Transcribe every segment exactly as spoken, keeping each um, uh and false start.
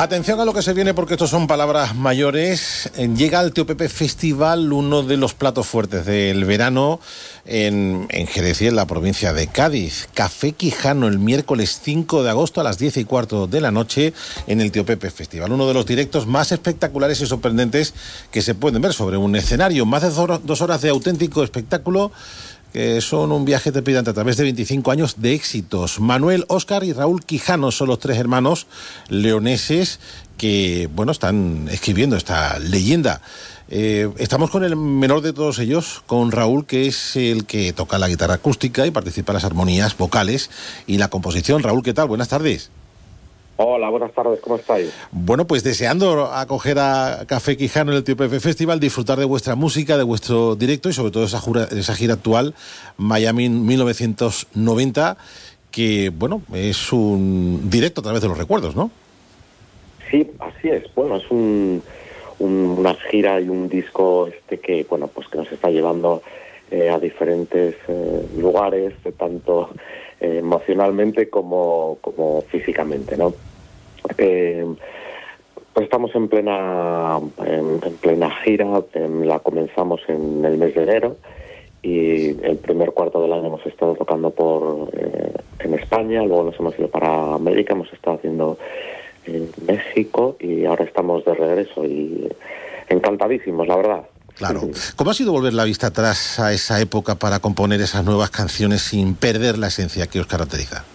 Atención a lo que se viene, porque estos son palabras mayores. Llega al Tío Pepe Festival, uno de los platos fuertes del verano en, en Jerez y en la provincia de Cádiz. Café Quijano el miércoles cinco de agosto a las diez y cuarto de la noche en el Tío Pepe Festival. Uno de los directos más espectaculares y sorprendentes que se pueden ver sobre un escenario. Más de dos horas de auténtico espectáculo, que son un viaje trepidante a través de veinticinco años de éxitos. Manuel, Óscar y Raúl Quijano son los tres hermanos leoneses que, bueno, están escribiendo esta leyenda. Eh, estamos con el menor de todos ellos, con Raúl, que es el que toca la guitarra acústica y participa en las armonías vocales y la composición. Raúl, ¿qué tal? Buenas tardes. Hola, buenas tardes, ¿cómo estáis? Bueno, pues deseando acoger a Café Quijano en el Tío Pepe Festival, disfrutar de vuestra música, de vuestro directo y sobre todo esa, jura, esa gira actual, Miami mil novecientos noventa, que, bueno, es un directo a través de los recuerdos, ¿no? Sí, así es. Bueno, es un, un, una gira y un disco este que, bueno, pues que nos está llevando eh, a diferentes eh, lugares, de tanto eh, emocionalmente como, como físicamente, ¿no? Eh, pues estamos en plena en, en plena gira, en, la comenzamos en el mes de enero y el primer cuarto del año hemos estado tocando por eh, en España, luego nos hemos ido para América, hemos estado haciendo en México y ahora estamos de regreso y encantadísimos, la verdad. Claro. ¿Cómo ha sido volver la vista atrás a esa época para componer esas nuevas canciones sin perder la esencia que os caracteriza?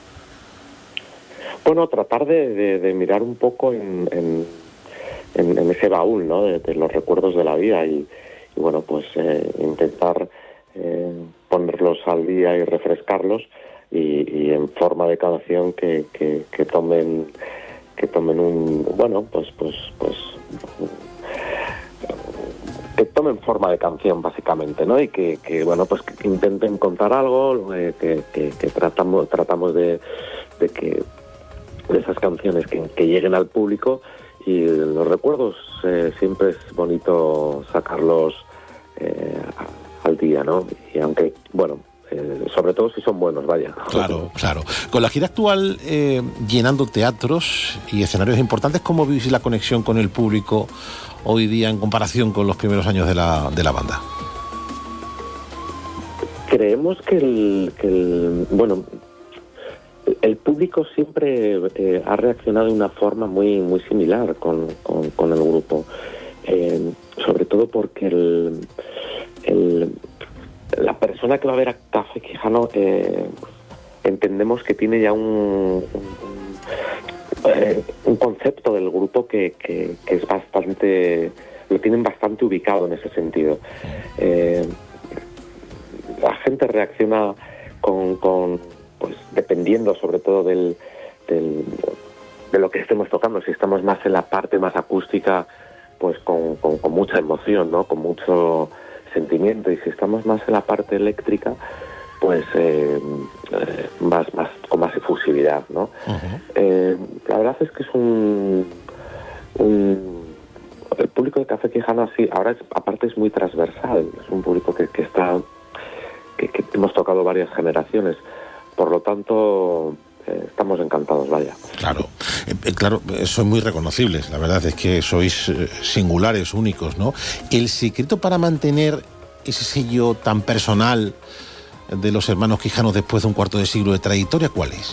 Bueno, tratar de, de, de mirar un poco en, en, en, en ese baúl, ¿no? De, de los recuerdos de la vida y, y bueno, pues eh, intentar eh, ponerlos al día y refrescarlos y, y en forma de canción que, que, que tomen que tomen un bueno pues pues pues que tomen forma de canción básicamente, ¿no? Y que, que bueno pues que intenten contar algo, eh, que, que, que tratamos tratamos de, de que de esas canciones que, que lleguen al público y los recuerdos eh, siempre es bonito sacarlos eh, al día, ¿no? Y aunque, bueno, eh, sobre todo si son buenos, vaya. Claro, claro. Con la gira actual eh, llenando teatros y escenarios importantes, ¿cómo vivís la conexión con el público hoy día en comparación con los primeros años de la, de la banda? Creemos que el, que el bueno... El público siempre eh, ha reaccionado de una forma muy muy similar con, con, con el grupo, eh, sobre todo porque el, el, la persona que va a ver a Café Quijano eh, entendemos que tiene ya un, un, eh, un concepto del grupo que, que, que es bastante, lo tienen bastante ubicado en ese sentido. Eh, la gente reacciona con... con pues dependiendo sobre todo del, del de lo que estemos tocando. Si estamos más en la parte más acústica, pues con, con, con mucha emoción, ¿no? Con mucho sentimiento, y si estamos más en la parte eléctrica, pues eh, eh, más, más con más efusividad, ¿no? Uh-huh. Eh, la verdad es que es un, un el público de Café Quijano así, ahora es, aparte es muy transversal, es un público que, que está que, que hemos tocado varias generaciones. Por lo tanto, eh, estamos encantados, vaya. Claro, eh, claro, sois muy reconocibles, la verdad es que sois eh, singulares, únicos, ¿no? El secreto para mantener ese sello tan personal de los hermanos Quijanos después de un cuarto de siglo de trayectoria, ¿cuál es?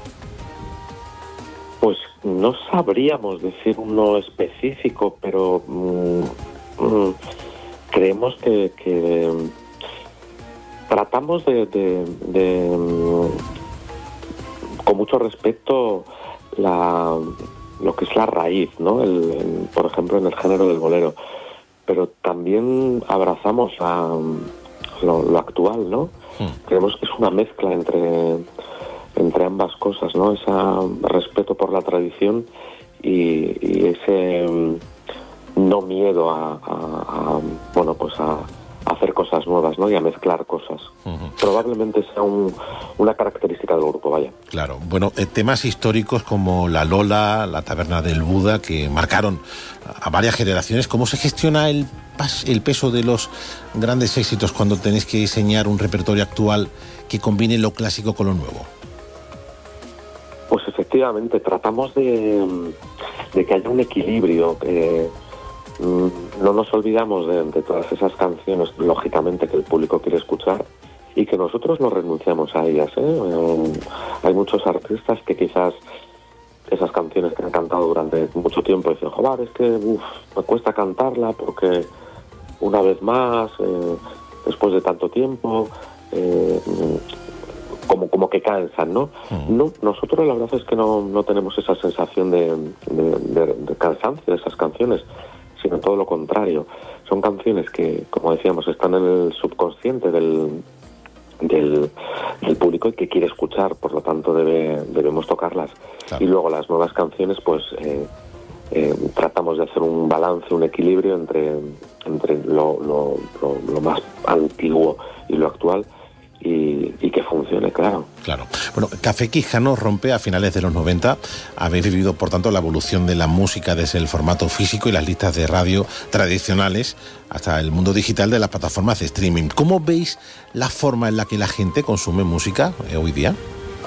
Pues no sabríamos decir uno específico, pero mmm, mmm, creemos que... que tratamos de, de, de con mucho respeto la, lo que es la raíz, ¿no? El, el, por ejemplo, en el género del bolero, pero también abrazamos a lo, lo actual, ¿no? Sí. Creemos que es una mezcla entre entre ambas cosas, ¿no? Ese respeto por la tradición y, y ese no miedo a, a, a bueno, pues a hacer cosas nuevas, ¿no? Y a mezclar cosas. Uh-huh. Probablemente sea un, una característica del grupo, vaya. Claro. Bueno, eh, temas históricos como La Lola, La Taberna del Buda, que marcaron a varias generaciones. ¿Cómo se gestiona el, el peso de los grandes éxitos cuando tenéis que diseñar un repertorio actual que combine lo clásico con lo nuevo? Pues efectivamente efectivamente, tratamos de, de que haya un equilibrio. Eh, no nos olvidamos de, de todas esas canciones, lógicamente, que el público quiere escuchar y que nosotros no renunciamos a ellas. ¿eh? Eh, hay muchos artistas que quizás esas canciones que han cantado durante mucho tiempo dicen, joder, es que uf, me cuesta cantarla porque una vez más, eh, después de tanto tiempo, eh, como como que cansan, ¿no? Uh-huh. No, nosotros la verdad es que no, no tenemos esa sensación de, de, de, de cansancio de esas canciones, sino todo lo contrario. Son canciones que, como decíamos, están en el subconsciente del, del, del público y que quiere escuchar, por lo tanto debe, debemos tocarlas. Claro. Y luego las nuevas canciones, pues eh, eh, tratamos de hacer un balance, un equilibrio entre, entre lo, lo, lo, lo más antiguo y lo actual, Y, y que funcione, claro. Claro. Bueno, Café Quijano rompe a finales de los noventa. Habéis vivido, por tanto, la evolución de la música desde el formato físico y las listas de radio tradicionales hasta el mundo digital de las plataformas de streaming. ¿Cómo veis la forma en la que la gente consume música eh, hoy día?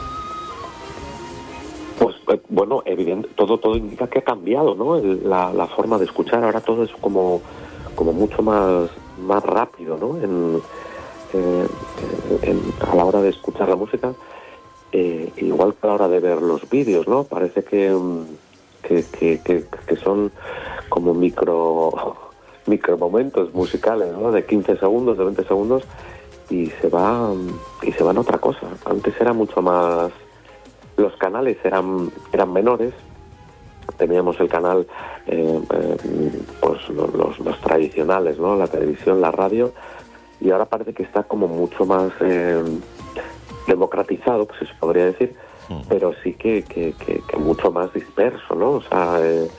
Pues, eh, bueno, evidente, todo todo indica que ha cambiado, ¿no? El, la, la forma de escuchar. Ahora todo es como, como mucho más, más rápido, ¿no? En... Eh, en, a la hora de escuchar la música, eh, igual que a la hora de ver los vídeos, ¿no? Parece que, que, que, que, que son como micro micro momentos musicales, ¿no? De quince segundos, de veinte segundos, y se va y se van a otra cosa. Antes era mucho más, los canales eran eran menores. Teníamos el canal eh, eh, pues los, los, los tradicionales, ¿no? La televisión, la radio. Y ahora parece que está como mucho más eh, democratizado, pues se podría decir, uh-huh. pero sí que, que, que, que mucho más disperso, ¿no? O sea, eh,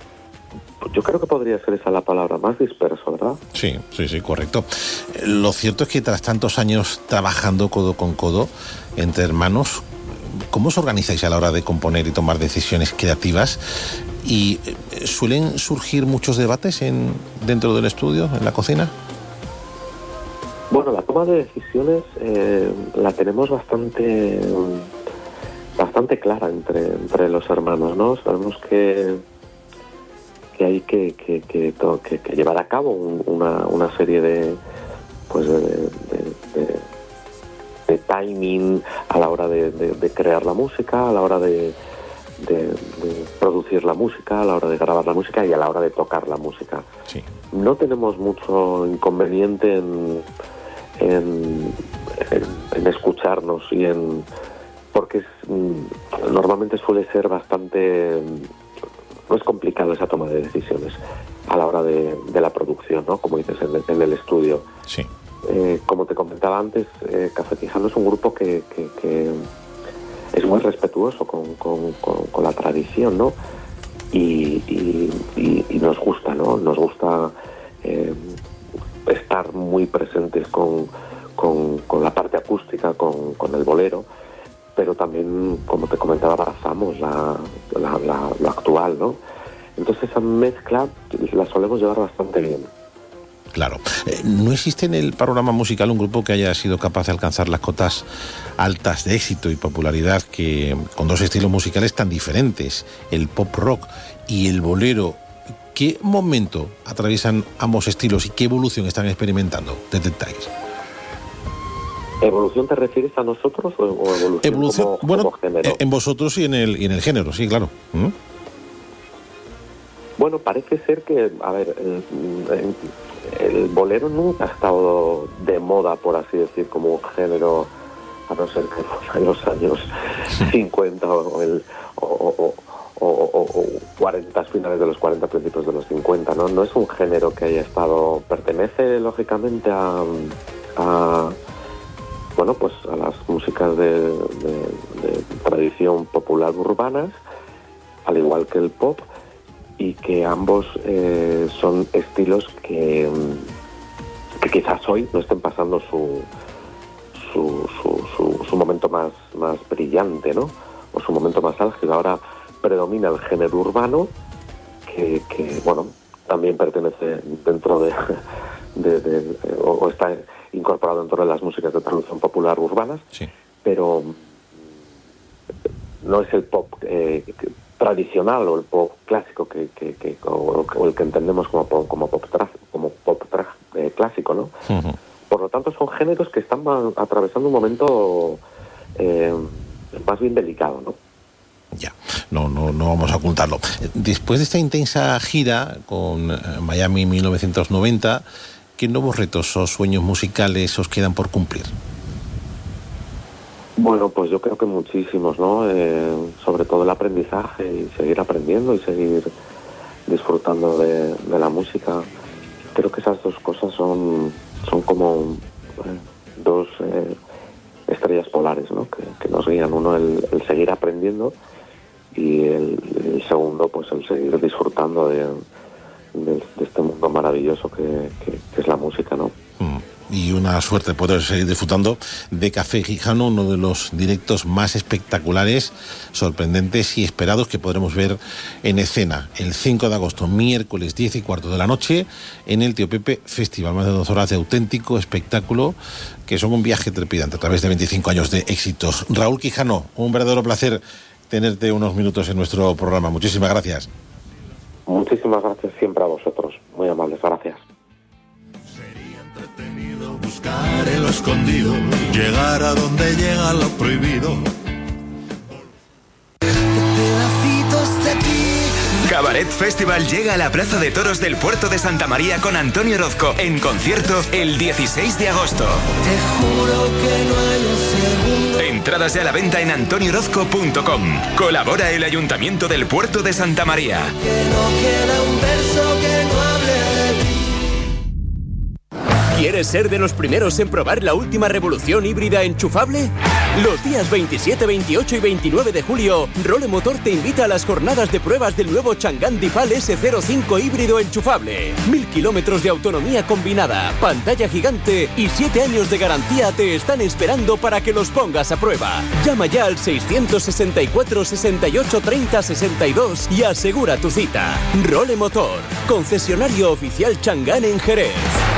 yo creo que podría ser esa la palabra, más disperso, ¿verdad? Sí, sí, sí, correcto. Lo cierto es que tras tantos años trabajando codo con codo entre hermanos, ¿cómo os organizáis a la hora de componer y tomar decisiones creativas? ¿Y suelen surgir muchos debates en dentro del estudio, en la cocina? Bueno, la toma de decisiones eh, la tenemos bastante bastante clara entre entre los hermanos, ¿no? Sabemos que que hay que que, que, que, que llevar a cabo un, una, una serie de pues de, de, de, de timing a la hora de, de, de crear la música, a la hora de, de, de producir la música, a la hora de grabar la música y a la hora de tocar la música. Sí. No tenemos mucho inconveniente en En, en, en escucharnos y en porque es, normalmente suele ser bastante no es complicado esa toma de decisiones a la hora de, de la producción, ¿no? Como dices, en el, en el estudio. Sí. Eh, como te comentaba antes, eh, Café Quijano es un grupo que, que, que es muy respetuoso con, con, con, con la tradición, ¿no? Y, y, y, y nos gusta, ¿no? Nos gusta eh, estar muy presentes con, con, con la parte acústica, con, con el bolero, pero también, como te comentaba, abrazamos la, la, la, lo actual, ¿no? Entonces esa mezcla la solemos llevar bastante bien. Claro. Eh, ¿No existe en el panorama musical un grupo que haya sido capaz de alcanzar las cotas altas de éxito y popularidad que con dos estilos musicales tan diferentes, el pop rock y el bolero? ¿Qué momento atraviesan ambos estilos y qué evolución están experimentando? ¿Detectáis? ¿Evolución te refieres a nosotros o evolución, evolución como, bueno, como género? En vosotros y en el, y en el género, sí, claro. ¿Mm? Bueno, parece ser que, a ver, el, el, el bolero nunca ha estado de moda, por así decir, como un género, a no ser que fuera en los años cincuenta o, el, o, o, o, o, o cuarenta, finales de los cuarenta, principios de los cincuenta, ¿no? No es un género que haya estado, pertenece lógicamente a, a bueno, pues a las músicas de, de, de tradición popular urbanas, al igual que el pop, y que ambos eh, son estilos que, que quizás hoy no estén pasando su su, su, su, su momento más, más brillante, ¿no? O su momento más álgido. Ahora predomina el género urbano, que, que bueno, también pertenece dentro de, de, de, de o, o está incorporado dentro de las músicas de tradición popular urbanas, sí. Pero no es el pop eh, tradicional o el pop clásico que, que, que o, o el que entendemos como pop, como pop tra, como pop tra, eh, clásico, ¿no? Uh-huh. Por lo tanto, son géneros que están atravesando un momento eh, más bien delicado, ¿no? Ya, no, no, no vamos a ocultarlo. Después de esta intensa gira con Miami mil novecientos noventa, ¿qué nuevos retos o sueños musicales os quedan por cumplir? Bueno, pues yo creo que muchísimos, ¿no? Eh, sobre todo el aprendizaje y seguir aprendiendo y seguir disfrutando de, de la música. Creo que esas dos cosas son, son como eh, dos eh, estrellas polares, ¿no? Que, que nos guían. Uno, el, el seguir aprendiendo, y el, el segundo, pues el seguir disfrutando de, de, de este mundo maravilloso que, que, que es la música, ¿no? Mm. Y una suerte poder seguir disfrutando de Café Quijano, uno de los directos más espectaculares, sorprendentes y esperados que podremos ver en escena el cinco de agosto, miércoles diez y cuarto de la noche, en el Tío Pepe Festival. Más de dos horas de auténtico espectáculo que son un viaje trepidante a través de veinticinco años de éxitos. Raúl Quijano, un verdadero placer tenerte unos minutos en nuestro programa. Muchísimas gracias. Muchísimas gracias siempre a vosotros. Muy amables, gracias. Sería entretenido buscar en lo escondido, llegar a donde llega lo prohibido. Pedacitos de ti. Cabaret Festival llega a la Plaza de Toros del Puerto de Santa María con Antonio Orozco en concierto el dieciséis de agosto. Te juro que no hay un segundo. Entradas ya a la venta en antonio orozco punto com. Colabora el Ayuntamiento del Puerto de Santa María. Que no queda un verso que no hable de ti. ¿Quieres ser de los primeros en probar la última revolución híbrida enchufable? Los días veintisiete, veintiocho y veintinueve de julio, Role Motor te invita a las jornadas de pruebas del nuevo Chang'an Dipal ese cero cinco híbrido enchufable. Mil kilómetros de autonomía combinada, pantalla gigante y siete años de garantía te están esperando para que los pongas a prueba. Llama ya al seiscientos sesenta y cuatro, sesenta y ocho, treinta, sesenta y dos y asegura tu cita. Role Motor, concesionario oficial Chang'an en Jerez.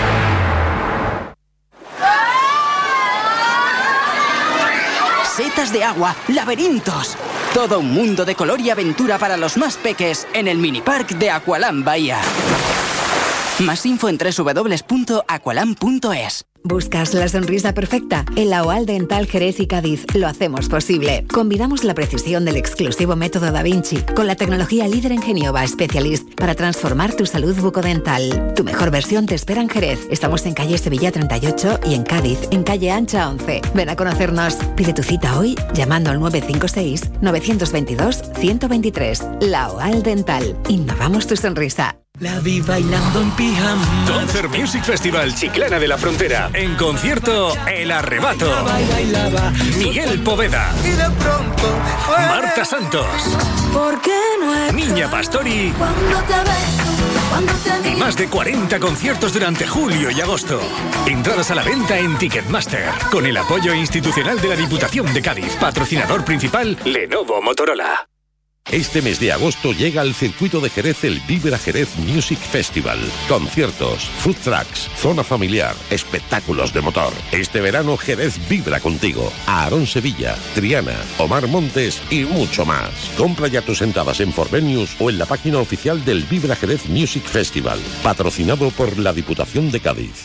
Setas de agua, laberintos. Todo un mundo de color y aventura para los más peques en el minipark de Aqualand Bahía. Más info en doble u doble u doble u punto aqualand punto es. ¿Buscas la sonrisa perfecta? En la OAL Dental Jerez y Cádiz lo hacemos posible. Combinamos la precisión del exclusivo método Da Vinci con la tecnología líder en Geniova Specialist para transformar tu salud bucodental. Tu mejor versión te espera en Jerez. Estamos en calle Sevilla treinta y ocho y en Cádiz, en calle Ancha once. Ven a conocernos. Pide tu cita hoy llamando al nueve cinco seis, nueve dos dos, uno cero dos tres. La OAL Dental. Innovamos tu sonrisa. La vi bailando en pijama. Concert Music Festival Chiclana de la Frontera. En concierto, El Arrebato. Miguel Poveda. Y de pronto fue... Marta Santos. ¿Por qué no es Niña Pastori. Cuando te beso, cuando te Y más de cuarenta conciertos durante julio y agosto. Entradas a la venta en Ticketmaster. Con el apoyo institucional de la Diputación de Cádiz. Patrocinador principal, Lenovo Motorola. Este mes de agosto llega al circuito de Jerez el Vibra Jerez Music Festival. Conciertos, food trucks, zona familiar, espectáculos de motor. Este verano Jerez vibra contigo. Aarón Sevilla, Triana, Omar Montes y mucho más. Compra ya tus entradas en Forvenius o en la página oficial del Vibra Jerez Music Festival. Patrocinado por la Diputación de Cádiz.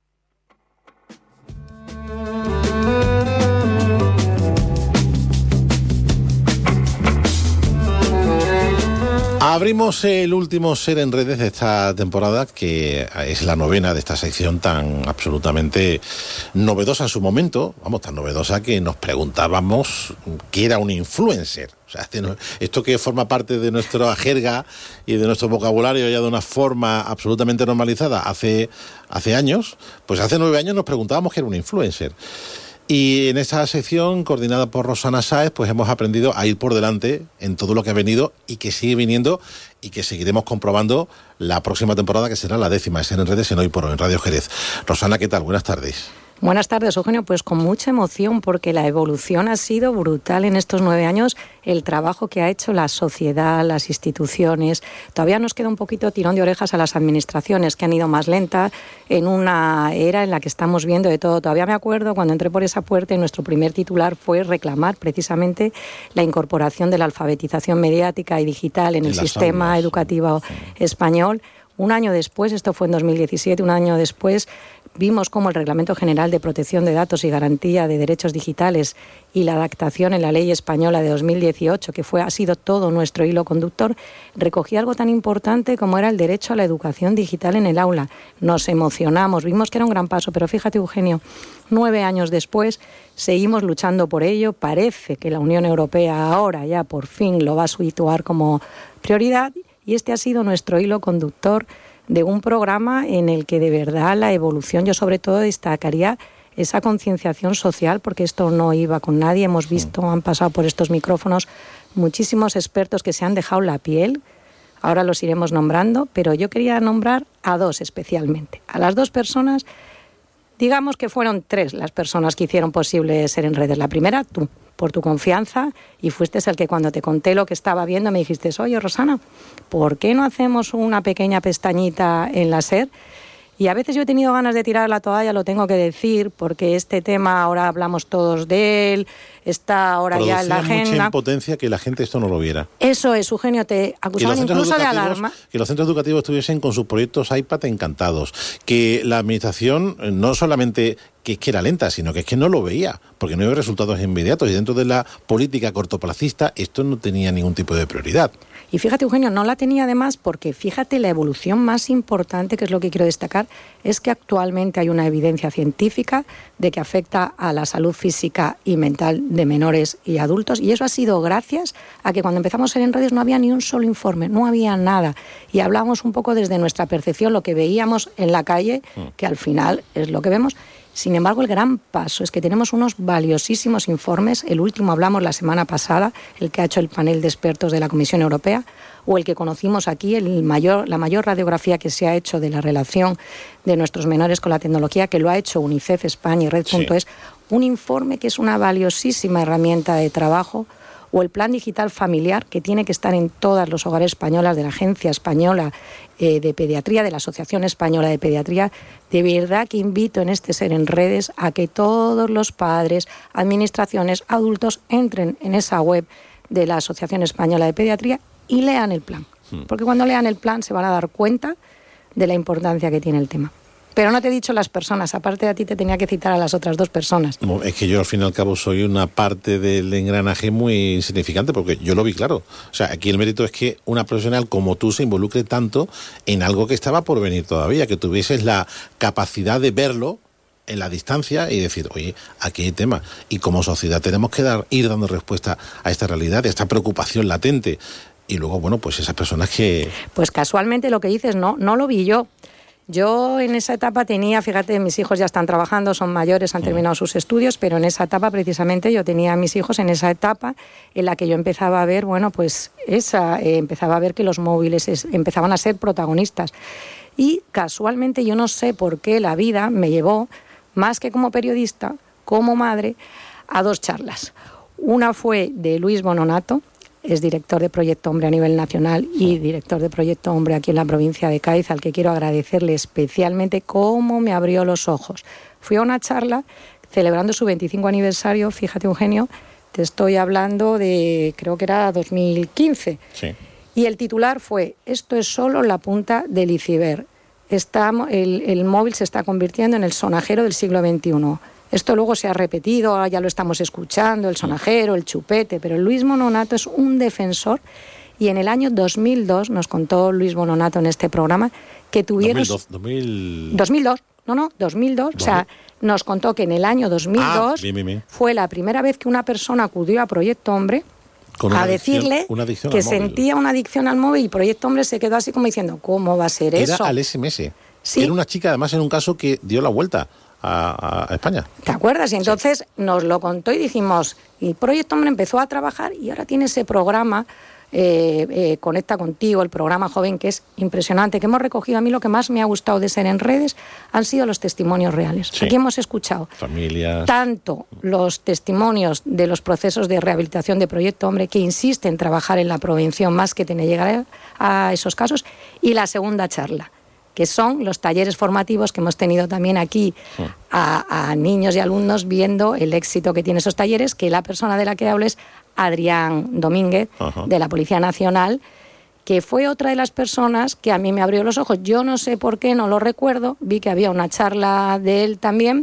Abrimos el último Ser en Redes de esta temporada, que es la novena de esta sección tan absolutamente novedosa en su momento, vamos, tan novedosa que nos preguntábamos qué era un influencer. O sea, esto que forma parte de nuestra jerga y de nuestro vocabulario ya de una forma absolutamente normalizada hace, hace años, pues hace nueve años nos preguntábamos qué era un influencer. Y en esta sección, coordinada por Rosana Sáez, pues hemos aprendido a ir por delante en todo lo que ha venido y que sigue viniendo y que seguiremos comprobando la próxima temporada, que será la décima de Ser en Redes en Hoy por Hoy, en Radio Jerez. Rosana, ¿qué tal? Buenas tardes. Buenas tardes, Eugenio. Pues con mucha emoción, porque la evolución ha sido brutal en estos nueve años, el trabajo que ha hecho la sociedad, las instituciones. Todavía nos queda un poquito tirón de orejas a las administraciones, que han ido más lentas en una era en la que estamos viendo de todo. Todavía me acuerdo cuando entré por esa puerta y nuestro primer titular fue reclamar precisamente la incorporación de la alfabetización mediática y digital en el sistema educativo español. Un año después, esto fue en dos mil diecisiete, un año después, vimos cómo el Reglamento General de Protección de Datos y Garantía de Derechos Digitales y la adaptación en la Ley Española de dos mil dieciocho, que fue, ha sido todo nuestro hilo conductor, recogía algo tan importante como era el derecho a la educación digital en el aula. Nos emocionamos, vimos que era un gran paso, pero fíjate, Eugenio, nueve años después seguimos luchando por ello. Parece que la Unión Europea ahora ya por fin lo va a situar como prioridad, y este ha sido nuestro hilo conductor de un programa en el que de verdad la evolución, yo sobre todo destacaría esa concienciación social, porque esto no iba con nadie. Hemos visto, han pasado por estos micrófonos muchísimos expertos que se han dejado la piel, ahora los iremos nombrando, pero yo quería nombrar a dos especialmente, a las dos personas, digamos que fueron tres las personas que hicieron posible Ser en Redes. La primera, tú, por tu confianza, y fuiste el que cuando te conté lo que estaba viendo me dijiste, oye, Rosana, ¿por qué no hacemos una pequeña pestañita en la SER? Y a veces yo he tenido ganas de tirar la toalla, lo tengo que decir, porque este tema ahora hablamos todos de él, está ahora ya en la agenda. Producía mucha impotencia que la gente esto no lo viera. Eso es, Eugenio, te acusaban incluso de alarma. Que los centros educativos estuviesen con sus proyectos iPad encantados, que la administración no solamente que es que era lenta, sino que es que no lo veía, porque no había resultados inmediatos, y dentro de la política cortoplacista esto no tenía ningún tipo de prioridad. Y fíjate, Eugenio, no la tenía además porque, fíjate, la evolución más importante, que es lo que quiero destacar, es que actualmente hay una evidencia científica de que afecta a la salud física y mental de menores y adultos, y eso ha sido gracias a que cuando empezamos a Ser en Redes no había ni un solo informe, no había nada, y hablábamos un poco desde nuestra percepción, lo que veíamos en la calle, que al final es lo que vemos. Sin embargo, el gran paso es que tenemos unos valiosísimos informes. El último hablamos la semana pasada, el que ha hecho el panel de expertos de la Comisión Europea, o el que conocimos aquí, el mayor, la mayor radiografía que se ha hecho de la relación de nuestros menores con la tecnología, que lo ha hecho UNICEF España y Red punto es, sí. Un informe que es una valiosísima herramienta de trabajo, o el Plan Digital Familiar, que tiene que estar en todos los hogares españoles, de la Agencia Española eh, de Pediatría, de la Asociación Española de Pediatría. De verdad que invito en este Ser en Redes a que todos los padres, administraciones, adultos entren en esa web de la Asociación Española de Pediatría y lean el plan. Porque cuando lean el plan se van a dar cuenta de la importancia que tiene el tema. Pero no te he dicho las personas, aparte de a ti te tenía que citar a las otras dos personas. No, es que yo al fin y al cabo soy una parte del engranaje muy insignificante, porque yo lo vi claro. O sea, aquí el mérito es que una profesional como tú se involucre tanto en algo que estaba por venir todavía, que tuvieses la capacidad de verlo en la distancia y decir, oye, aquí hay tema. Y como sociedad tenemos que dar, ir dando respuesta a esta realidad, a esta preocupación latente. Y luego, bueno, pues esas personas que... Pues casualmente lo que dices, no, no lo vi yo. Yo en esa etapa tenía, fíjate, mis hijos ya están trabajando, son mayores, han terminado sus estudios, pero en esa etapa precisamente yo tenía a mis hijos en esa etapa en la que yo empezaba a ver, bueno, pues esa, eh, empezaba a ver que los móviles es, empezaban a ser protagonistas. Y casualmente yo no sé por qué la vida me llevó, más que como periodista, como madre, a dos charlas. Una fue de Luis Bononato, es director de Proyecto Hombre a nivel nacional y director de Proyecto Hombre aquí en la provincia de Cádiz, al que quiero agradecerle especialmente cómo me abrió los ojos. Fui a una charla celebrando su veinticinco aniversario, fíjate, Eugenio, te estoy hablando de, creo que era dos mil quince. Sí. Y el titular fue, esto es solo la punta del iceberg. Está, el, el móvil se está convirtiendo en el sonajero del siglo veintiuno. Esto luego se ha repetido, ahora ya lo estamos escuchando, el sonajero, el chupete, pero Luis Bononato es un defensor, y en el año dos mil dos, nos contó Luis Bononato en este programa, que tuvieron... dos mil dos. dos mil dos, no, no, dos mil dos, o sea, nos contó que en el año dos mil dos ah, bien, bien, bien. fue la primera vez que una persona acudió a Proyecto Hombre Con a adicción, decirle una adicción que al móvil. sentía una adicción al móvil, y Proyecto Hombre se quedó así como diciendo, ¿cómo va a ser Era eso? al ese eme ese. Sí. Era una chica, además, en un caso que dio la vuelta a, a España. ¿Te acuerdas? Y entonces sí. Nos lo contó y dijimos, y Proyecto Hombre empezó a trabajar y ahora tiene ese programa eh, eh, Conecta Contigo, el programa Joven, que es impresionante, que hemos recogido. A mí lo que más me ha gustado de Ser en Redes han sido los testimonios reales. Sí. Aquí hemos escuchado familias, tanto los testimonios de los procesos de rehabilitación de Proyecto Hombre, que insiste en trabajar en la prevención más que tener llegar a esos casos, y la segunda charla, que son los talleres formativos que hemos tenido también aquí a, a niños y alumnos, viendo el éxito que tienen esos talleres, que la persona de la que hablo es Adrián Domínguez, Ajá. de la Policía Nacional, que fue otra de las personas que a mí me abrió los ojos. Yo no sé por qué, no lo recuerdo, vi que había una charla de él también,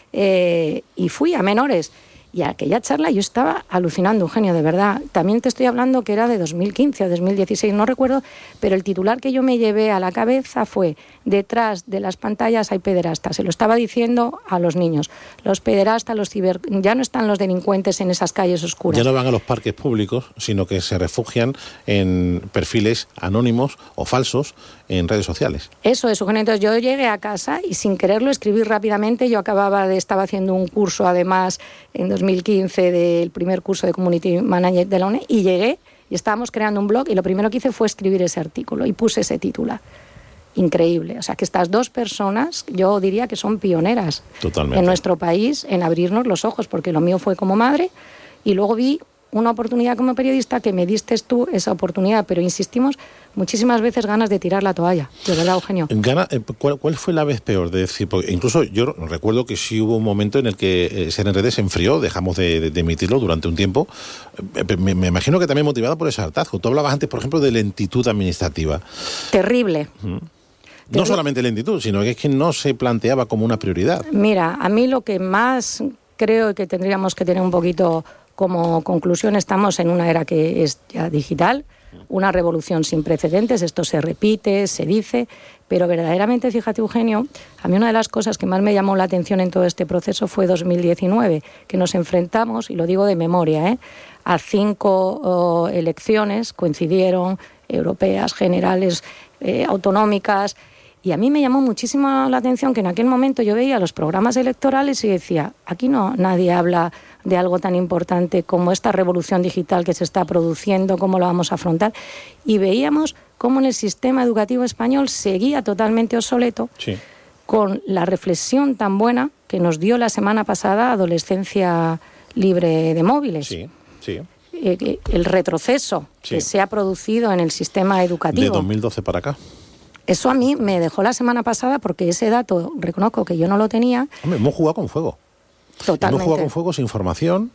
eh, y fui a menores. Y a aquella charla yo estaba alucinando, Eugenio, de verdad. También te estoy hablando que era de dos mil quince o dos mil dieciséis, no recuerdo, pero el titular que yo me llevé a la cabeza fue: detrás de las pantallas hay pederastas. Se lo estaba diciendo a los niños. Los pederastas, los ciber... ya no están los delincuentes en esas calles oscuras. Ya no van a los parques públicos, sino que se refugian en perfiles anónimos o falsos en redes sociales. Eso es, Eugenio. Entonces yo llegué a casa y sin quererlo escribí rápidamente. Yo acababa de, estaba haciendo un curso además en dos mil quince del primer curso de Community Manager de la U N E D, y llegué y estábamos creando un blog y lo primero que hice fue escribir ese artículo y puse ese titular. Increíble. O sea que estas dos personas yo diría que son pioneras Totalmente. En nuestro país en abrirnos los ojos, porque lo mío fue como madre y luego vi una oportunidad como periodista que me diste tú esa oportunidad, pero insistimos muchísimas veces ganas de tirar la toalla, de verdad, Eugenio. Gana, ¿cuál, ¿Cuál fue la vez peor? De decir, porque incluso yo recuerdo que sí hubo un momento en el que eh, Ser en Redes se enfrió, dejamos de, de, de emitirlo durante un tiempo. Eh, me, me imagino que también motivado por ese hartazgo. Tú hablabas antes, por ejemplo, de lentitud administrativa. Terrible. Uh-huh. No solamente lentitud, sino que es que no se planteaba como una prioridad. Mira, a mí lo que más creo que tendríamos que tener un poquito como conclusión, estamos en una era que es ya digital, una revolución sin precedentes, esto se repite, se dice, pero verdaderamente, fíjate, Eugenio, a mí una de las cosas que más me llamó la atención en todo este proceso fue dos mil diecinueve, que nos enfrentamos, y lo digo de memoria, ¿eh? a cinco oh, elecciones, coincidieron, europeas, generales, eh, autonómicas, y a mí me llamó muchísimo la atención que en aquel momento yo veía los programas electorales y decía, aquí no nadie habla de algo tan importante como esta revolución digital que se está produciendo, cómo lo vamos a afrontar. Y veíamos cómo en el sistema educativo español seguía totalmente obsoleto, sí, con la reflexión tan buena que nos dio la semana pasada Adolescencia Libre de Móviles. Sí, sí. Eh, el retroceso sí. que se ha producido en el sistema educativo. De dos mil doce para acá. Eso a mí me dejó la semana pasada porque ese dato, reconozco que yo no lo tenía. Hombre, hemos jugado con fuego. Totalmente. Hemos jugado con fuego sin formación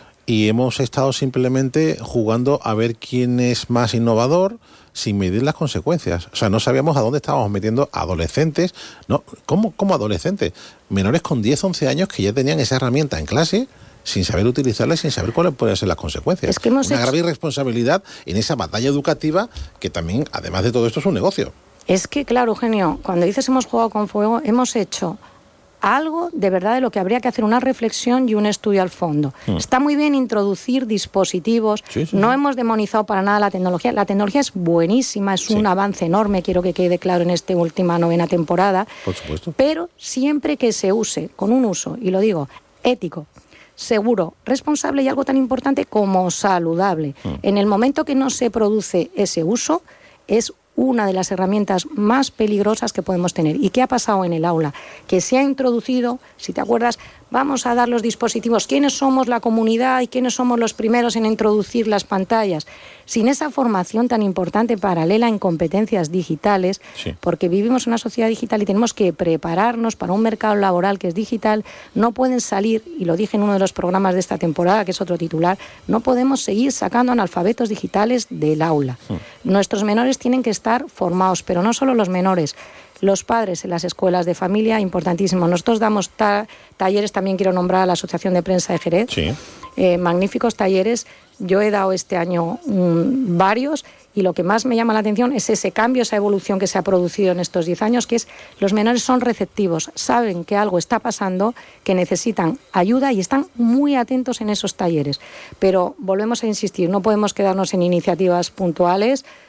y hemos estado simplemente jugando a ver quién es más innovador sin medir las consecuencias. O sea, no sabíamos a dónde estábamos metiendo adolescentes. No, ¿cómo, cómo adolescentes? Menores con diez, once años que ya tenían esa herramienta en clase sin saber utilizarla y sin saber cuáles pueden ser las consecuencias. Es que hemos Una hecho... grave irresponsabilidad en esa batalla educativa que también, además de todo esto, es un negocio. Es que, claro, Eugenio, cuando dices hemos jugado con fuego, hemos hecho algo de verdad de lo que habría que hacer una reflexión y un estudio al fondo. Hmm. Está muy bien introducir dispositivos, sí, sí, no sí. hemos demonizado para nada la tecnología. La tecnología es buenísima, es sí. un avance enorme, quiero que quede claro en esta última novena temporada. Por supuesto. Pero siempre que se use con un uso, y lo digo, ético, seguro, responsable y algo tan importante como saludable. Hmm. En el momento que no se produce ese uso, es una de las herramientas más peligrosas que podemos tener. ¿Y qué ha pasado en el aula? Que se ha introducido, si te acuerdas, vamos a dar los dispositivos. ¿Quiénes somos la comunidad y quiénes somos los primeros en introducir las pantallas? Sin esa formación tan importante paralela en competencias digitales, sí. porque vivimos en una sociedad digital y tenemos que prepararnos para un mercado laboral que es digital, no pueden salir, y lo dije en uno de los programas de esta temporada, que es otro titular, no podemos seguir sacando analfabetos digitales del aula. Sí. Nuestros menores tienen que estar formados, pero no solo los menores, los padres en las escuelas de familia, importantísimo. Nosotros damos ta- talleres, también quiero nombrar a la Asociación de Prensa de Jerez, sí. eh, magníficos talleres. Yo he dado este año mmm, varios y lo que más me llama la atención es ese cambio, esa evolución que se ha producido en estos diez años, que es los menores son receptivos, saben que algo está pasando, que necesitan ayuda y están muy atentos en esos talleres. Pero volvemos a insistir, no podemos quedarnos en iniciativas puntuales,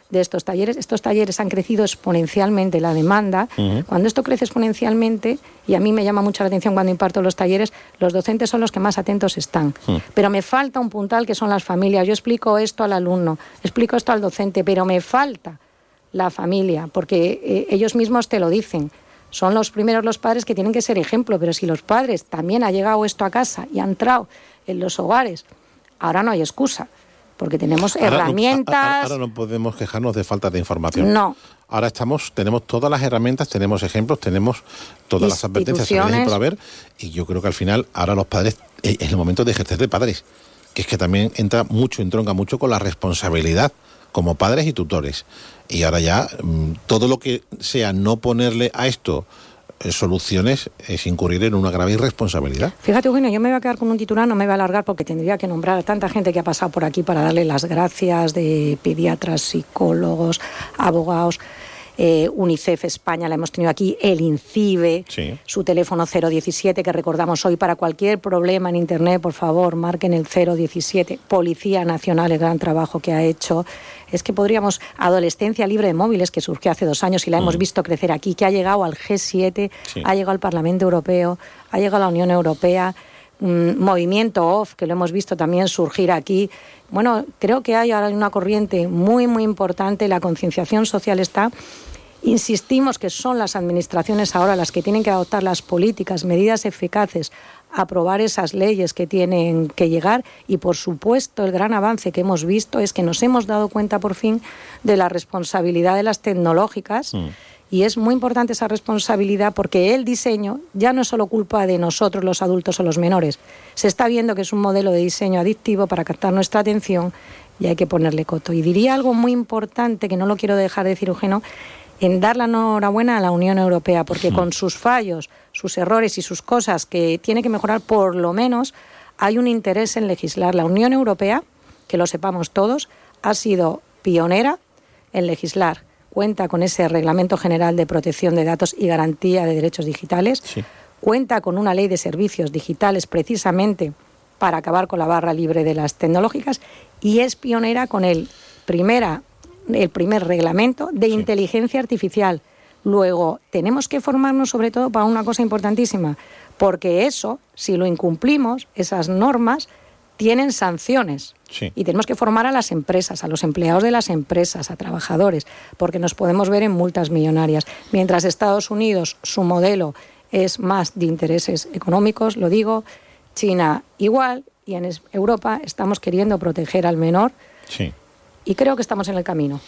de estos talleres. Estos talleres han crecido exponencialmente la demanda. Uh-huh. Cuando esto crece exponencialmente, y a mí me llama mucho la atención cuando imparto los talleres, los docentes son los que más atentos están. Uh-huh. Pero me falta un puntal que son las familias. Yo explico esto al alumno, explico esto al docente, pero me falta la familia, porque eh, ellos mismos te lo dicen. Son los primeros los padres que tienen que ser ejemplo, pero si los padres también ha llegado esto a casa y ha entrado en los hogares, ahora no hay excusa, porque tenemos ahora herramientas... No, ahora, ahora no podemos quejarnos de falta de información. No. Ahora estamos, tenemos todas las herramientas, tenemos ejemplos, tenemos todas las advertencias por haber, y yo creo que al final ahora los padres, es el momento de ejercer de padres, que es que también entra mucho, entronca mucho con la responsabilidad como padres y tutores. Y ahora ya todo lo que sea no ponerle a esto eh, soluciones es incurrir en una grave irresponsabilidad. Fíjate, Eugenio, yo me voy a quedar con un titular, no me voy a alargar porque tendría que nombrar a tanta gente que ha pasado por aquí para darle las gracias, de pediatras, psicólogos, abogados. Eh, UNICEF España la hemos tenido aquí, el INCIBE, sí. Su teléfono cero diecisiete que recordamos hoy para cualquier problema en internet, por favor, marquen el cero diecisiete. Policía Nacional, el gran trabajo que ha hecho. Es que podríamos, Adolescencia Libre de Móviles, que surgió hace dos años y la mm. hemos visto crecer aquí, que ha llegado al G siete, sí. Ha llegado al Parlamento Europeo, ha llegado a la Unión Europea. Um, movimiento O F F, que lo hemos visto también surgir aquí. Bueno, creo que hay ahora una corriente muy, muy importante, la concienciación social está. Insistimos que son las administraciones ahora las que tienen que adoptar las políticas, medidas eficaces, aprobar esas leyes que tienen que llegar y, por supuesto, el gran avance que hemos visto es que nos hemos dado cuenta por fin de la responsabilidad de las tecnológicas. Mm. Y es muy importante esa responsabilidad porque el diseño ya no es solo culpa de nosotros, los adultos o los menores. Se está viendo que es un modelo de diseño adictivo para captar nuestra atención y hay que ponerle coto. Y diría algo muy importante, que no lo quiero dejar de decir, Eugenio, en dar la enhorabuena a la Unión Europea, porque con sus fallos, sus errores y sus cosas que tiene que mejorar, por lo menos hay un interés en legislar. La Unión Europea, que lo sepamos todos, ha sido pionera en legislar. Cuenta con ese Reglamento General de Protección de Datos y Garantía de Derechos Digitales. Sí. Cuenta con una ley de servicios digitales precisamente para acabar con la barra libre de las tecnológicas y es pionera con el, primera, el primer reglamento de sí. inteligencia artificial. Luego, tenemos que formarnos sobre todo para una cosa importantísima, porque eso, si lo incumplimos, esas normas tienen sanciones. Sí. Y tenemos que formar a las empresas, a los empleados de las empresas, a trabajadores, porque nos podemos ver en multas millonarias. Mientras Estados Unidos, su modelo es más de intereses económicos, lo digo, China igual, y en Europa estamos queriendo proteger al menor. Sí. Y creo que estamos en el camino.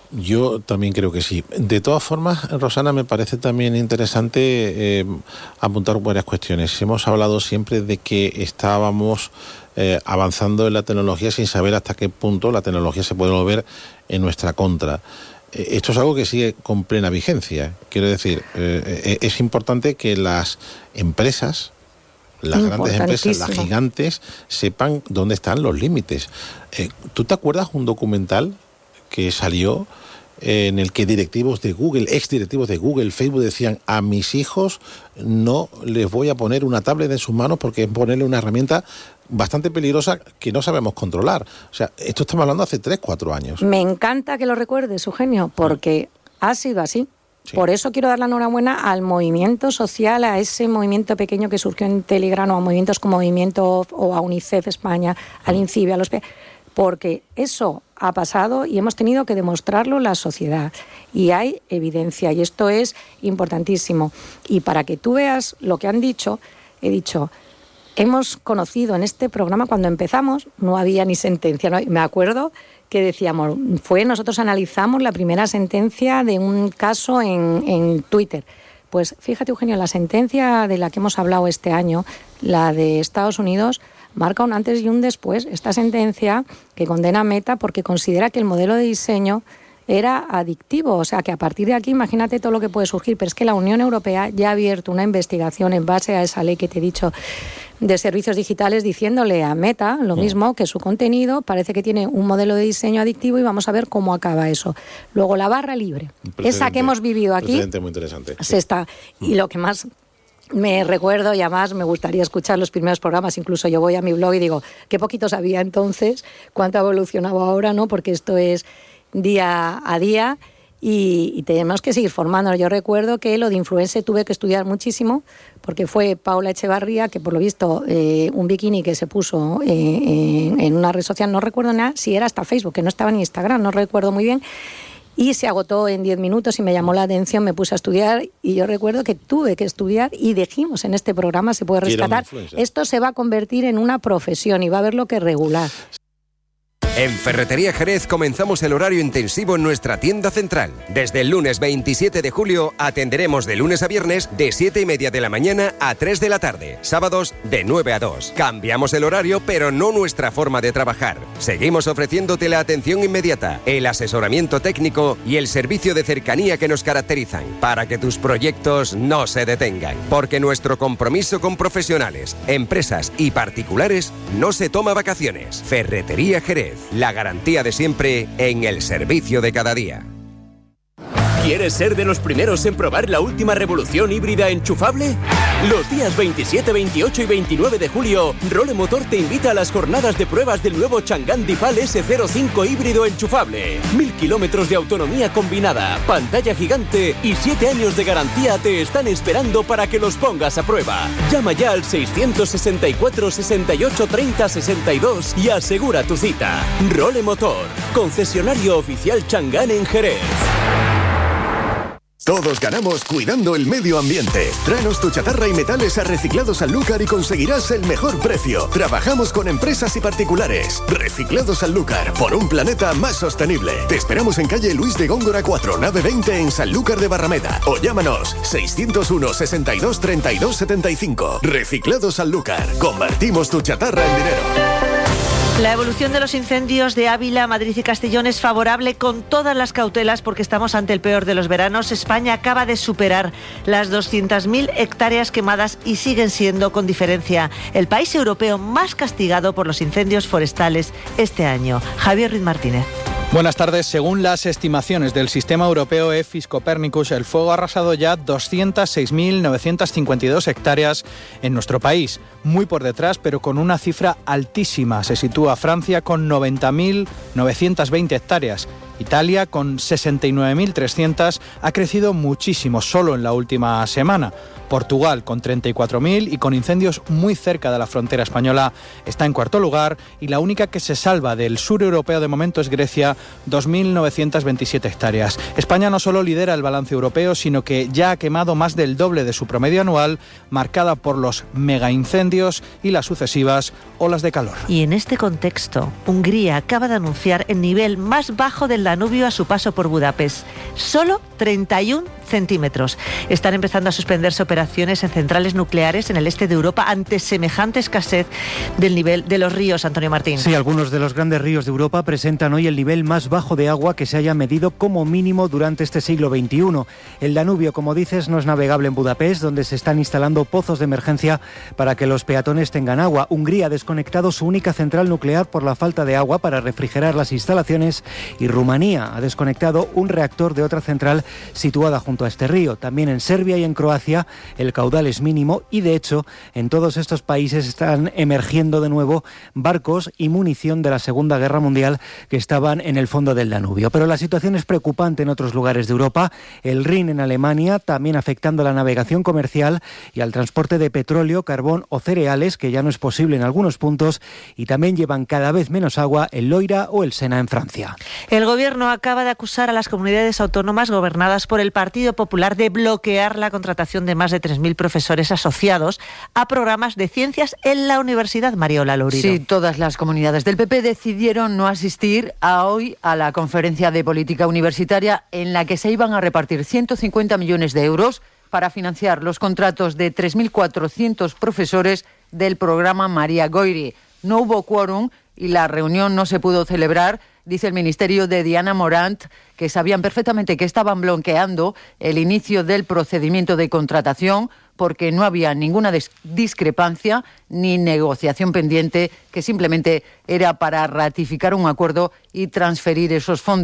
Yo también creo que sí. De todas formas, Rosana, me parece también interesante eh, apuntar varias cuestiones. Hemos hablado siempre de que estábamos eh, avanzando en la tecnología sin saber hasta qué punto la tecnología se puede mover en nuestra contra. Eh, esto es algo que sigue con plena vigencia. Quiero decir, eh, es importante que las empresas, las grandes empresas, las gigantes, sepan dónde están los límites. Eh, ¿Tú te acuerdas un documental que salió eh, en el que directivos de Google, ex directivos de Google, Facebook decían: a mis hijos no les voy a poner una tablet en sus manos porque es ponerle una herramienta bastante peligrosa que no sabemos controlar? O sea, esto estamos hablando hace tres, cuatro años. Me encanta que lo recuerdes, Eugenio, porque ha sido así. Sí. Por eso quiero dar la enhorabuena al movimiento social, a ese movimiento pequeño que surgió en Telegram, o a movimientos como Movimiento o a UNICEF España, al INCIBE, a los... porque eso ha pasado y hemos tenido que demostrarlo la sociedad. Y hay evidencia, y esto es importantísimo. Y para que tú veas lo que han dicho, he dicho... Hemos conocido en este programa, cuando empezamos, no había ni sentencia. ¿no? Me acuerdo que decíamos, fue nosotros analizamos la primera sentencia de un caso en, en Twitter. Pues fíjate, Eugenio, la sentencia de la que hemos hablado este año, la de Estados Unidos, marca un antes y un después. Esta sentencia que condena a Meta porque considera que el modelo de diseño era adictivo, o sea que a partir de aquí imagínate todo lo que puede surgir, pero es que la Unión Europea ya ha abierto una investigación en base a esa ley que te he dicho de servicios digitales, diciéndole a Meta lo mismo, que su contenido parece que tiene un modelo de diseño adictivo y vamos a ver cómo acaba eso. Luego la barra libre, esa que hemos vivido aquí, muy interesante. Se está, y lo que más me recuerdo, y además me gustaría escuchar los primeros programas, incluso yo voy a mi blog y digo, qué poquito sabía entonces, cuánto ha evolucionado ahora, ¿no? Porque esto es... día a día y, y tenemos que seguir formándonos. Yo recuerdo que lo de influencer tuve que estudiar muchísimo porque fue Paula Echevarría, que por lo visto eh, un bikini que se puso eh, en, en una red social, no recuerdo nada si era hasta Facebook, que no estaba en Instagram, no recuerdo muy bien, y se agotó en diez minutos y me llamó la atención, me puse a estudiar y yo recuerdo que tuve que estudiar y dijimos en este programa, se puede rescatar, esto se va a convertir en una profesión y va a haber lo que regular. En Ferretería Jerez comenzamos el horario intensivo en nuestra tienda central. Desde el lunes veintisiete de julio atenderemos de lunes a viernes de siete y media de la mañana a tres de la tarde. Sábados de nueve a dos. Cambiamos el horario, pero no nuestra forma de trabajar. Seguimos ofreciéndote la atención inmediata, el asesoramiento técnico y el servicio de cercanía que nos caracterizan, para que tus proyectos no se detengan. Porque nuestro compromiso con profesionales, empresas y particulares no se toma vacaciones. Ferretería Jerez. La garantía de siempre en el servicio de cada día. ¿Quieres ser de los primeros en probar la última revolución híbrida enchufable? Los días veintisiete, veintiocho y veintinueve de julio, Role Motor te invita a las jornadas de pruebas del nuevo Chang'an Dipal ese cero cinco híbrido enchufable. Mil kilómetros de autonomía combinada, pantalla gigante y siete años de garantía te están esperando para que los pongas a prueba. Llama ya al seiscientos sesenta y cuatro, sesenta y ocho, treinta, sesenta y dos y asegura tu cita. Role Motor, concesionario oficial Chang'an en Jerez. Todos ganamos cuidando el medio ambiente. Tráenos tu chatarra y metales a Reciclados Sanlúcar y conseguirás el mejor precio. Trabajamos con empresas y particulares. Reciclados Sanlúcar, por un planeta más sostenible. Te esperamos en calle Luis de Góngora cuatro, nave veinte en Sanlúcar de Barrameda. O llámanos seiscientos uno, sesenta y dos, treinta y dos, setenta y cinco. Reciclados Sanlúcar. Convertimos tu chatarra en dinero. La evolución de los incendios de Ávila, Madrid y Castellón es favorable con todas las cautelas porque estamos ante el peor de los veranos. España acaba de superar las doscientas mil hectáreas quemadas y siguen siendo, con diferencia, el país europeo más castigado por los incendios forestales este año. Javier Ruiz Martínez. Buenas tardes. Según las estimaciones del sistema europeo EFIS Copernicus, el fuego ha arrasado ya doscientas seis mil novecientas cincuenta y dos hectáreas en nuestro país. Muy por detrás, pero con una cifra altísima. Se sitúa Francia con noventa mil novecientas veinte hectáreas. Italia, con sesenta y nueve mil trescientas, ha crecido muchísimo solo en la última semana. Portugal, con treinta y cuatro mil y con incendios muy cerca de la frontera española, está en cuarto lugar, y la única que se salva del sur europeo de momento es Grecia, dos mil novecientas veintisiete hectáreas. España no solo lidera el balance europeo, sino que ya ha quemado más del doble de su promedio anual, marcada por los megaincendios y las sucesivas olas de calor. Y en este contexto, Hungría acaba de anunciar el nivel más bajo del Danubio a su paso por Budapest. Solo treinta y un centímetros. Están empezando a suspenderse operaciones en centrales nucleares en el este de Europa ante semejante escasez del nivel de los ríos, Antonio Martín. Sí, algunos de los grandes ríos de Europa presentan hoy el nivel más bajo de agua que se haya medido como mínimo durante este siglo veintiuno. El Danubio, como dices, no es navegable en Budapest, donde se están instalando pozos de emergencia para que los peatones tengan agua. Hungría ha desconectado su única central nuclear por la falta de agua para refrigerar las instalaciones, y Rumanía ha desconectado un reactor de otra central situada junto a este río. También en Serbia y en Croacia el caudal es mínimo, y de hecho en todos estos países están emergiendo de nuevo barcos y munición de la Segunda Guerra Mundial que estaban en el fondo del Danubio. Pero la situación es preocupante en otros lugares de Europa. El Rin en Alemania, también afectando a la navegación comercial y al transporte de petróleo, carbón o cereales, que ya no es posible en algunos puntos, y también llevan cada vez menos agua el Loira o el Sena en Francia. El gobierno acaba de acusar a las comunidades autónomas gobernadas por el Partido Popular de bloquear la contratación de más de tres mil profesores asociados a programas de ciencias en la Universidad Mariola Lourido. Sí, todas las comunidades del P P decidieron no asistir a hoy a la conferencia de política universitaria en la que se iban a repartir ciento cincuenta millones de euros para financiar los contratos de tres mil cuatrocientos profesores del programa María Goiri. No hubo quórum y la reunión no se pudo celebrar. Dice el ministerio de Diana Morant que sabían perfectamente que estaban bloqueando el inicio del procedimiento de contratación porque no había ninguna discrepancia ni negociación pendiente, que simplemente era para ratificar un acuerdo y transferir esos fondos.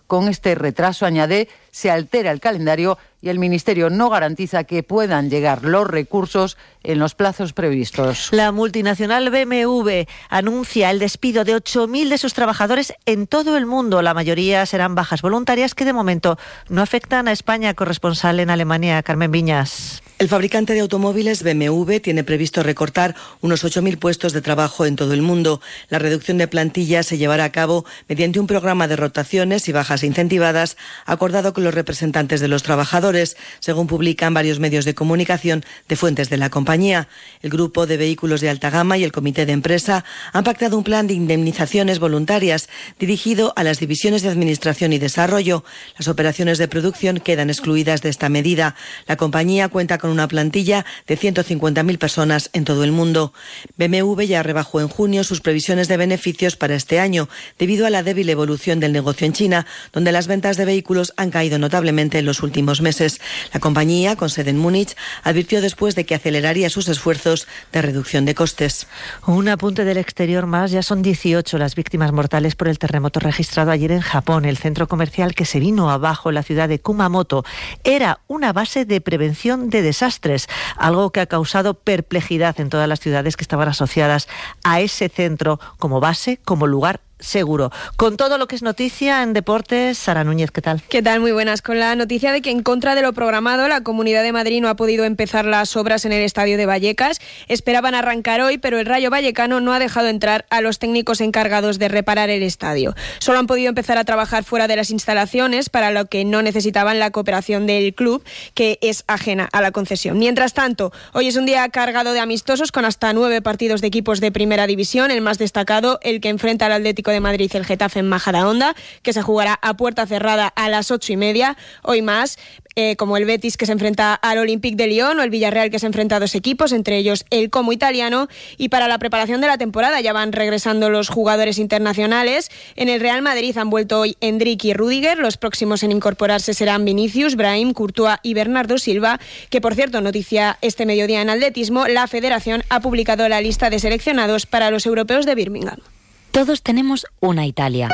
Con este retraso, añade, se altera el calendario y el Ministerio no garantiza que puedan llegar los recursos en los plazos previstos. La multinacional B M W anuncia el despido de ocho mil de sus trabajadores en todo el mundo. La mayoría serán bajas voluntarias que de momento no afectan a España. Corresponsal en Alemania, Carmen Viñas. El fabricante de automóviles B M W tiene previsto recortar unos ocho mil puestos de trabajo en todo el mundo. La reducción de plantilla se llevará a cabo mediante un programa de rotaciones y bajas incentivadas acordado con los representantes de los trabajadores, según publican varios medios de comunicación de fuentes de la compañía. El grupo de vehículos de alta gama y el comité de empresa han pactado un plan de indemnizaciones voluntarias dirigido a las divisiones de administración y desarrollo. Las operaciones de producción quedan excluidas de esta medida. La compañía cuenta con una plantilla de ciento cincuenta mil personas en todo el mundo. B M W ya rebajó en junio sus previsiones de beneficios para este año, debido a la débil evolución del negocio en China, donde las ventas de vehículos han caído notablemente en los últimos meses. La compañía, con sede en Múnich, advirtió después de que aceleraría sus esfuerzos de reducción de costes. Un apunte del exterior más, ya son dieciocho las víctimas mortales por el terremoto registrado ayer en Japón. El centro comercial que se vino abajo en la ciudad de Kumamoto era una base de prevención de desastres, algo que ha causado perplejidad en todas las ciudades que estaban asociadas a ese centro como base, como lugar seguro. Con todo lo que es noticia en deportes, Sara Núñez, ¿qué tal? ¿Qué tal? Muy buenas. Con la noticia de que en contra de lo programado, la Comunidad de Madrid no ha podido empezar las obras en el estadio de Vallecas. Esperaban arrancar hoy, pero el Rayo Vallecano no ha dejado entrar a los técnicos encargados de reparar el estadio. Solo han podido empezar a trabajar fuera de las instalaciones, para lo que no necesitaban la cooperación del club, que es ajena a la concesión. Mientras tanto, hoy es un día cargado de amistosos con hasta nueve partidos de equipos de primera división. El más destacado, el que enfrenta al Atlético de Madrid, el Getafe en Majadahonda, que se jugará a puerta cerrada a las ocho y media. Hoy más, eh, como el Betis, que se enfrenta al Olympique de Lyon, o el Villarreal, que se enfrenta a dos equipos, entre ellos el Como italiano. Y para la preparación de la temporada ya van regresando los jugadores internacionales. En el Real Madrid han vuelto hoy Endrick y Rüdiger. Los próximos en incorporarse serán Vinicius, Brahim, Courtois y Bernardo Silva, que por cierto, noticia este mediodía en atletismo, la Federación ha publicado la lista de seleccionados para los europeos de Birmingham. Todos tenemos una Italia,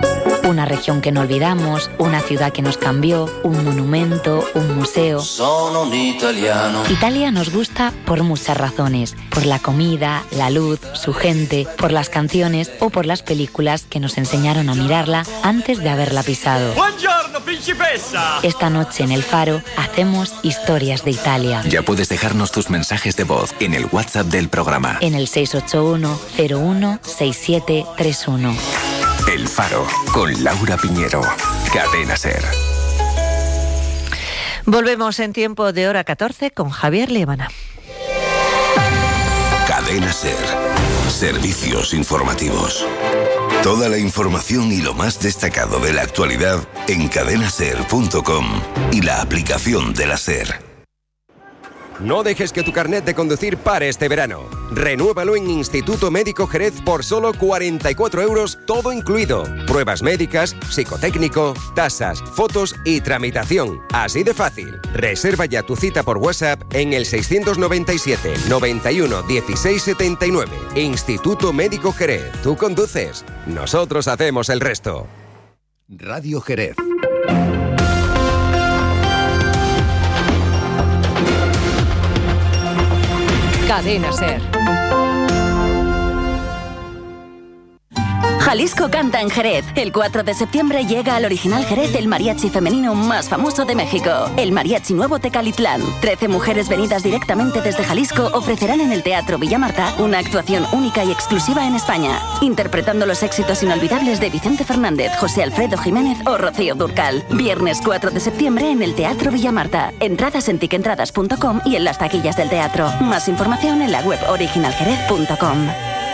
una región que no olvidamos, una ciudad que nos cambió, un monumento, un museo. Sono un italiano. Italia nos gusta por muchas razones, por la comida, la luz, su gente, por las canciones o por las películas que nos enseñaron a mirarla antes de haberla pisado. Buongiorno, principessa. Esta noche en El Faro hacemos historias de Italia. Ya puedes dejarnos tus mensajes de voz en el WhatsApp del programa. En el seis ocho uno cero uno seis siete tres uno. El Faro, con Laura Piñero. Cadena SER. Volvemos en tiempo de hora catorce con Javier Liebana. Cadena SER. Servicios informativos. Toda la información y lo más destacado de la actualidad en cadena ser punto com y la aplicación de la SER. No dejes que tu carnet de conducir pare este verano. Renúvalo en Instituto Médico Jerez por solo cuarenta y cuatro euros, todo incluido. Pruebas médicas, psicotécnico, tasas, fotos y tramitación. Así de fácil. Reserva ya tu cita por WhatsApp en el seiscientos noventa y siete, noventa y uno, dieciséis setenta y nueve. Instituto Médico Jerez. Tú conduces. Nosotros hacemos el resto. Radio Jerez. Cadena SER. Jalisco canta en Jerez. El cuatro de septiembre llega al Original Jerez el mariachi femenino más famoso de México, el Mariachi Nuevo Tecalitlán. Trece mujeres venidas directamente desde Jalisco ofrecerán en el Teatro Villa Marta una actuación única y exclusiva en España, interpretando los éxitos inolvidables de Vicente Fernández, José Alfredo Jiménez o Rocío Dúrcal. Viernes cuatro de septiembre en el Teatro Villa Marta. Entradas en tiquentradas punto com y en las taquillas del teatro. Más información en la web original jerez punto com.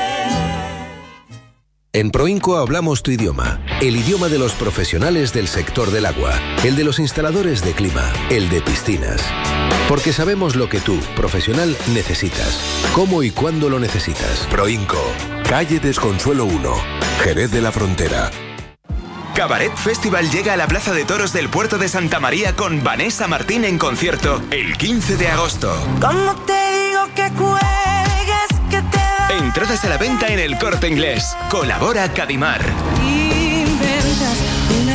En Proinco hablamos tu idioma, el idioma de los profesionales del sector del agua, el de los instaladores de clima, el de piscinas. Porque sabemos lo que tú, profesional, necesitas, cómo y cuándo lo necesitas. Proinco, calle Desconsuelo uno, Jerez de la Frontera. Cabaret Festival llega a la Plaza de Toros del Puerto de Santa María con Vanessa Martín en concierto el quince de agosto. ¿Cómo te digo que cuelgues, que te... Entradas a la venta en El Corte Inglés. Colabora Cadimar. Inventas una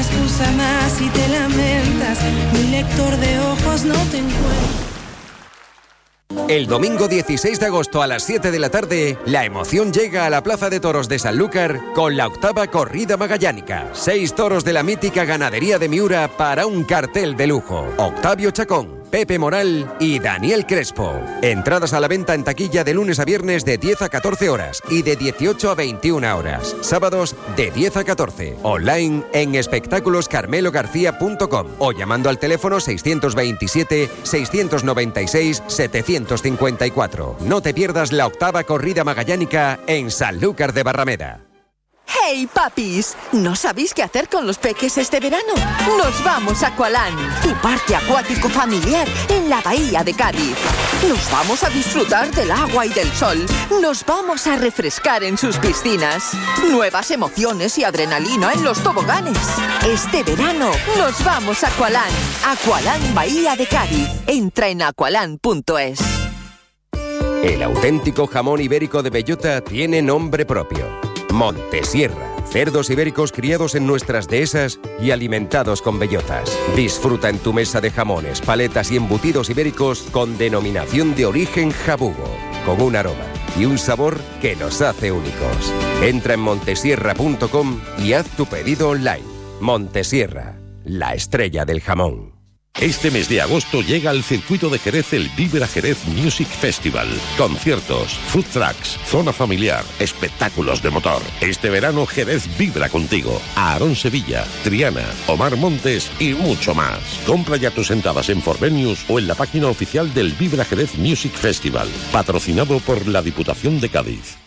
excusa más y te lamentas. Mi lector de ojos no te encuentra. El domingo dieciséis de agosto a las siete de la tarde, la emoción llega a la Plaza de Toros de Sanlúcar con la octava corrida magallánica. Seis toros de la mítica ganadería de Miura para un cartel de lujo. Octavio Chacón, Pepe Moral y Daniel Crespo. Entradas a la venta en taquilla de lunes a viernes de diez a catorce horas y de dieciocho a veintiuna horas. Sábados de diez a catorce. Online en espectáculos carmelo garcía punto com o llamando al teléfono seiscientos veintisiete, seiscientos noventa y seis, setecientos cincuenta y cuatro. No te pierdas la octava corrida magallánica en Sanlúcar de Barrameda. ¡Hey, papis! ¿No sabéis qué hacer con los peques este verano? ¡Nos vamos a Aqualand, tu parque acuático familiar en la bahía de Cádiz! Nos vamos a disfrutar del agua y del sol. Nos vamos a refrescar en sus piscinas. Nuevas emociones y adrenalina en los toboganes. Este verano nos vamos a Aqualand. Aqualand Bahía de Cádiz. Entra en aqualand punto es. El auténtico jamón ibérico de bellota tiene nombre propio. Montesierra. Cerdos ibéricos criados en nuestras dehesas y alimentados con bellotas. Disfruta en tu mesa de jamones, paletas y embutidos ibéricos con denominación de origen jabugo, con un aroma y un sabor que los hace únicos. Entra en montesierra punto com y haz tu pedido online. Montesierra, la estrella del jamón. Este mes de agosto llega al circuito de Jerez el Vibra Jerez Music Festival. Conciertos, food trucks, zona familiar, espectáculos de motor. Este verano Jerez vibra contigo. Aarón Sevilla, Triana, Omar Montes y mucho más. Compra ya tus entradas en Forvenius o en la página oficial del Vibra Jerez Music Festival. Patrocinado por la Diputación de Cádiz.